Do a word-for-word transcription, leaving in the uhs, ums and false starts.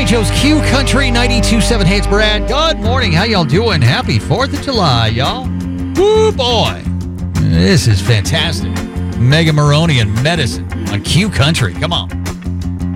Joe's Q Country ninety-two point seven. Hey, it's Brad. Good morning. How y'all doing? Happy fourth of July, y'all. Woo, boy. This is fantastic. Mega Maroney and Medicine on Q Country. Come on.